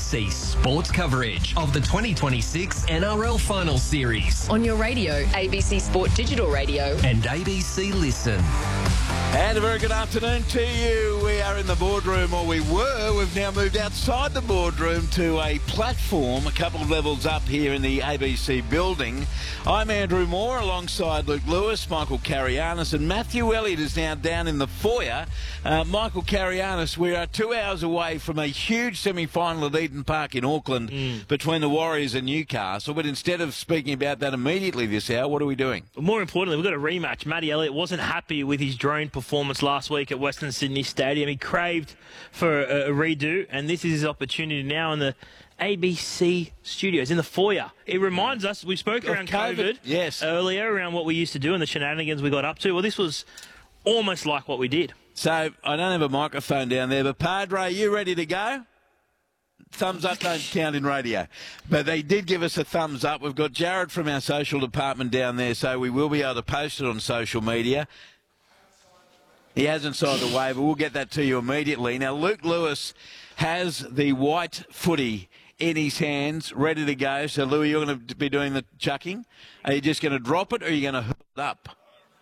ABC sports coverage of the 2026 NRL Final Series On your radio, ABC Sport Digital Radio. and ABC Listen. And a very good afternoon to you. We are in the boardroom, or we were. We've now moved outside the boardroom to a platform a couple of levels up here in the ABC building. I'm Andrew Moore alongside Luke Lewis, Michael Carianis, and Matthew Elliott is now down in the foyer. Michael Carianis, we are 2 hours away from a huge semi-final at Eden Park in Auckland between the Warriors and Newcastle. But instead of speaking about that immediately this hour, what are we doing? More importantly, we've got a rematch. Matty Elliott wasn't happy with his drone performance last week at Western Sydney Stadium. He craved for a redo, and this is his opportunity now in the ABC studios, in the foyer. It reminds us, we spoke around COVID yes, earlier, around what we used to do and the shenanigans we got up to. Well, this was almost like what we did. So I don't have a microphone down there, but Padre, you ready to go? Thumbs up don't count in radio. But they did give us a thumbs up. We've got Jared from our social department down there, so we will be able to post it on social media. He hasn't signed the waiver. We'll get that to you immediately. Now, Luke Lewis has the white footy in his hands, ready to go. So, Louis, you're going to be doing the chucking. Are you just going to drop it, or are you going to hurl it up?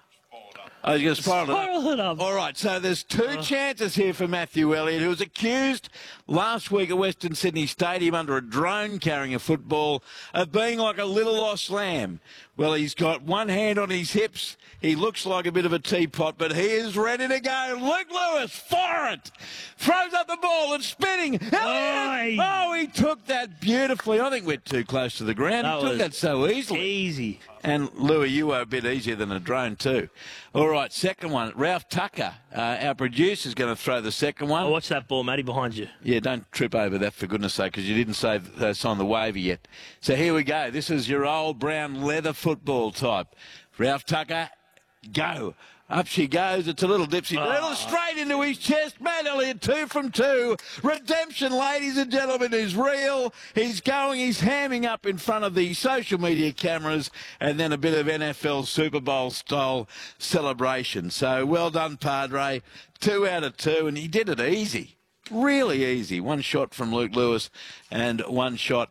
Oh, you're going to spiral it up. All right, so there's two chances here for Matthew Elliott, who was accused last week at Western Sydney Stadium under a drone carrying a football of being like a little lost lamb. Well, he's got one hand on his hips. He looks like a bit of a teapot, but he is ready to go. Luke Lewis, fire it! Throws up the ball and spinning. Elliott! Oh, he took that beautifully. I think we're too close to the ground. He took that so easily. Easy. And, Louis, you were a bit easier than a drone too. All right, second one. Ralph Tucker, our producer, is going to throw the second one. Oh, watch that ball, Matty, behind you. Yeah, don't trip over that, for goodness sake, because you didn't sign the waiver yet. So here we go. This is your old brown leather football type. Ralph Tucker, go. Up she goes. It's a little dipsy. Little straight into his chest. Matt Elliott, 2 from 2. Redemption, ladies and gentlemen, is real. He's going. He's hamming up in front of the social media cameras, and then a bit of NFL Super Bowl style celebration. So well done, Padre. 2 out of 2, and he did it easy. Really easy. One shot from Luke Lewis and one shot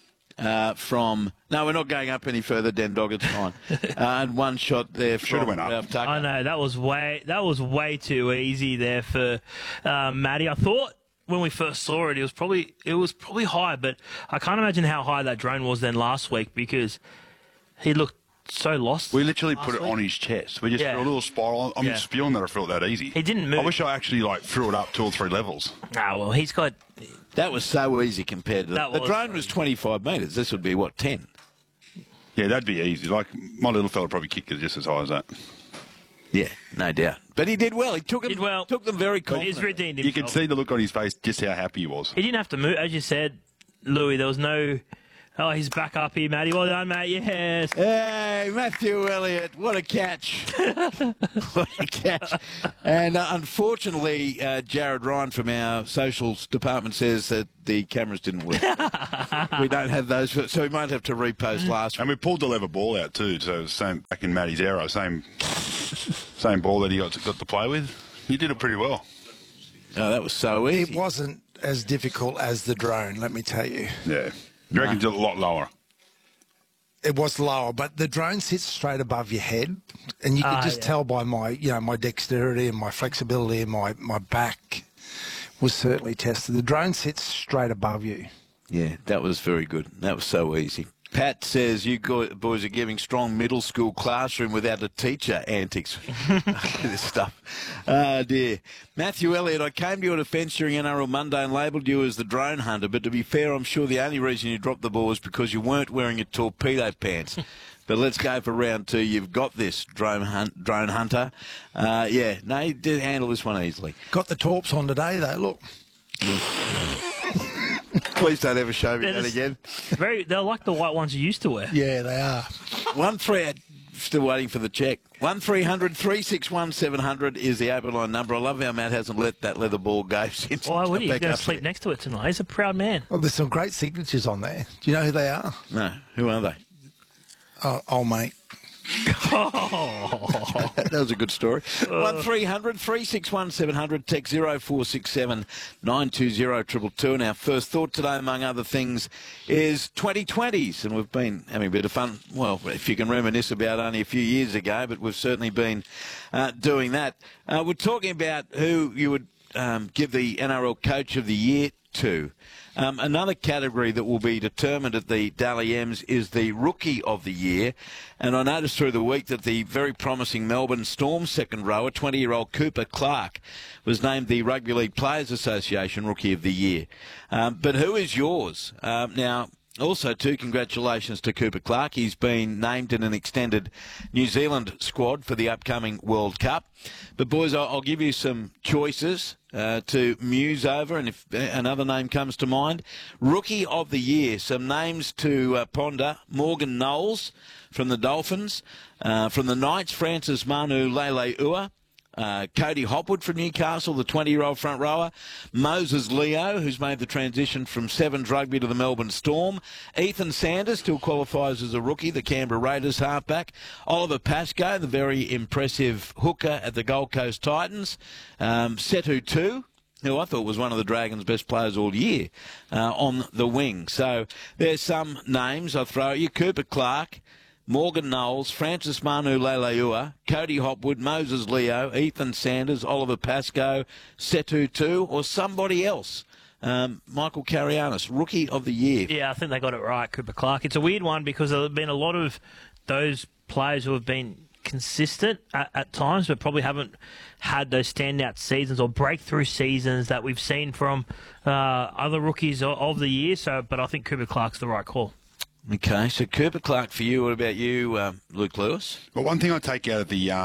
from... No, we're not going up any further, Den Dog, it's fine. And one shot there from Ralph Tucker. I know, that was way too easy there for Matty. I thought when we first saw it, it was probably high, but I can't imagine how high that drone was then last week, because he looked so lost. We literally put it on his chest. We just threw a little spiral. I'm spewing that I felt that easy. He didn't move. I wish I actually threw it up 2 or 3 levels. Ah, well, he's got... That was so easy compared to that. The drone was 25 metres. This would be, what, 10? Yeah, that'd be easy. Like, my little fella probably kicked it just as high as that. Yeah, no doubt. But he did well. He took them very confidently. He's redeemed You himself. could see the look on his face, just how happy he was. He didn't have to move. As you said, Louis, there was no... Oh, he's back up here, Matty. Well done, mate. Yes. Hey, Matthew Elliott. What a catch. What a catch. And unfortunately, Jared Ryan from our socials department says that the cameras didn't work. We don't have those, so we might have to repost last week. And we pulled the leather ball out too, so same back in Matty's era, same ball that he got to play with. You did it pretty well. Oh, that was so easy. It wasn't as difficult as the drone, let me tell you. Yeah. You reckon it's a lot lower? It was lower, but the drone sits straight above your head, and you could just tell by my dexterity and my flexibility and my back was certainly tested. The drone sits straight above you. Yeah, that was very good. That was so easy. Pat says you boys are giving strong middle school classroom without a teacher antics. This stuff. Oh, dear. Matthew Elliott, I came to your defence during NRL Monday and labelled you as the drone hunter, but to be fair, I'm sure the only reason you dropped the ball was because you weren't wearing your torpedo pants. But let's go for round 2. You've got this, drone hunter. You did handle this one easily. Got the torps on today, though, look. Please don't ever show me that again. They're like the white ones you used to wear. Yeah, they are. 1-3, still waiting for the check. 1300 361 700 is the open line number. I love how Matt hasn't let that leather ball go since. Why would he? He's going to sleep next to it tonight. He's a proud man. Well, there's some great signatures on there. Do you know who they are? No, who are they? Oh, mate. That was a good story. 1300 361 700, text 0467 920 222. And our first thought today, among other things, is 2020s. And we've been having a bit of fun. Well, if you can reminisce about only a few years ago, but we've certainly been doing that. We're talking about who you would give the NRL Coach of the Year to. Another category that will be determined at the Dally M's is the Rookie of the Year. And I noticed through the week that the very promising Melbourne Storm second rower, 20-year-old Cooper Clark, was named the Rugby League Players Association Rookie of the Year. But who is yours? Now, also, too, congratulations to Cooper Clark. He's been named in an extended New Zealand squad for the upcoming World Cup. But, boys, I'll give you some choices to muse over, and if another name comes to mind. Rookie of the Year, some names to ponder. Morgan Knowles from the Dolphins. From the Knights, Francis Manu Leilua. Cody Hopwood from Newcastle, the 20-year-old front rower. Moses Leo, who's made the transition from Sevens rugby to the Melbourne Storm. Ethan Sanders still qualifies as a rookie, the Canberra Raiders halfback. Oliver Pascoe, the very impressive hooker at the Gold Coast Titans. Setu Tu, who I thought was one of the Dragons' best players all year, on the wing. So there's some names I'll throw at you. Cooper Clark, Morgan Knowles, Francis Manu Leilua, Cody Hopwood, Moses Leo, Ethan Sanders, Oliver Pascoe, Setu Tu, or somebody else. Michael Carianis, Rookie of the Year. Yeah, I think they got it right, Cooper Clark. It's a weird one because there have been a lot of those players who have been consistent at times, but probably haven't had those standout seasons or breakthrough seasons that we've seen from other rookies of the year. But I think Cooper Clark's the right call. Okay, so Cooper Clark for you. What about you, Luke Lewis? Well, one thing I take out of the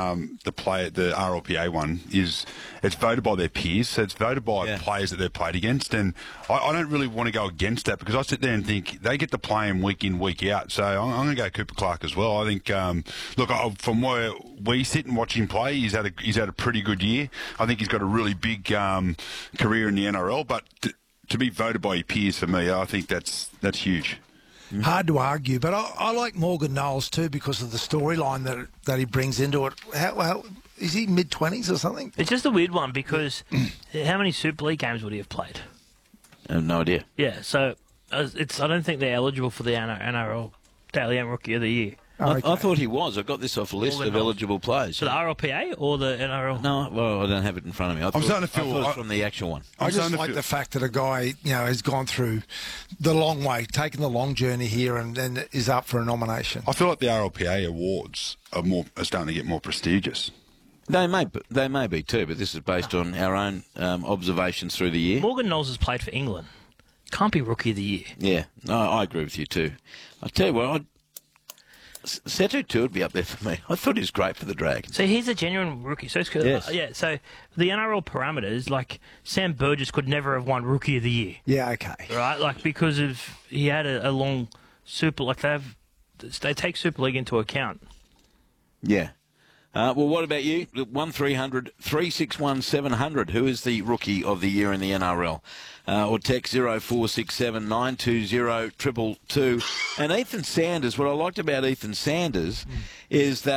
RLPA one is it's voted by their peers. So it's voted by players that they've played against, and I don't really want to go against that because I sit there and think they get to play him week in, week out. So I'm going to go Cooper Clark as well. I think, from where we sit and watch him play, he's had a pretty good year. I think he's got a really big career in the NRL, but to be voted by your peers for me, I think that's huge. Hard to argue, but I like Morgan Knowles too because of the storyline that he brings into it. How is he mid-20s or something? It's just a weird one because how many Super League games would he have played? I have no idea. Yeah, so I don't think they're eligible for the NRL Dally M Rookie of the Year. I thought he was. I got this off a list of eligible players. So the RLPA or the NRL? No, well, I don't have it in front of me. I thought it was from the actual one. I just like the fact that a guy, has gone through the long way, taken the long journey here, and then is up for a nomination. I feel like the RLPA awards are starting to get more prestigious. They may be too, but this is based on our own observations through the year. Morgan Knowles has played for England. Can't be Rookie of the Year. Yeah, no, I agree with you too. I tell you what, Setu Tu would be up there for me. I thought he was great for the Dragons. So he's a genuine rookie. So it's so the NRL parameters, like Sam Burgess could never have won Rookie of the Year. Yeah, okay. Right, because he had a long Super. They take Super League into account. Yeah. Well, what about you? 1300 361 700. Who is the Rookie of the Year in the NRL? Or text 0467 920 222. And Ethan Sanders, what I liked about Ethan Sanders is that